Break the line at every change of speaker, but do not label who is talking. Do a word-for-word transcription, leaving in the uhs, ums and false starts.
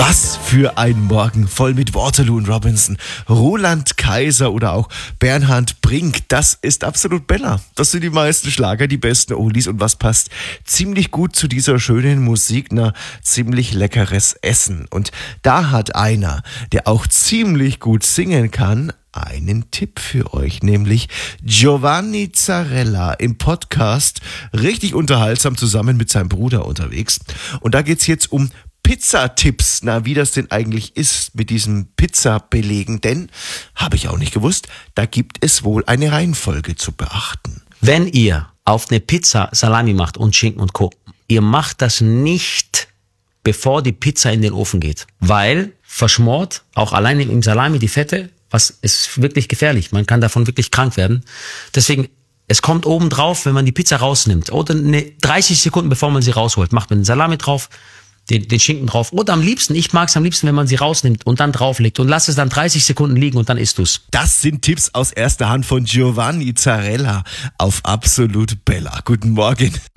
Was für ein Morgen, voll mit Waterloo und Robinson, Roland Kaiser oder auch Bernhard Brink. Das ist absolut Bella. Das sind die meisten Schlager, die besten Oldies. Und was passt ziemlich gut zu dieser schönen Musik? Na, ziemlich leckeres Essen. Und da hat einer, der auch ziemlich gut singen kann, einen Tipp für euch, nämlich Giovanni Zarella im Podcast, richtig unterhaltsam zusammen mit seinem Bruder unterwegs. Und da geht's jetzt um Pizzatipps. Na, wie das denn eigentlich ist mit diesem Pizza-Belegen, denn, habe ich auch nicht gewusst, da gibt es wohl eine Reihenfolge zu beachten.
Wenn ihr auf eine Pizza Salami macht und Schinken und Co., ihr macht das nicht, bevor die Pizza in den Ofen geht, weil verschmort, auch alleine im Salami, die Fette, was ist wirklich gefährlich. Man kann davon wirklich krank werden. Deswegen, es kommt oben drauf, wenn man die Pizza rausnimmt, oder eine dreißig Sekunden, bevor man sie rausholt, macht man den Salami drauf, den, den Schinken drauf. Oder am liebsten, ich mag es am liebsten, wenn man sie rausnimmt und dann drauflegt und lasst es dann dreißig Sekunden liegen und dann isst du's.
Das sind Tipps aus erster Hand von Giovanni Zarella auf Absolut Bella. Guten Morgen.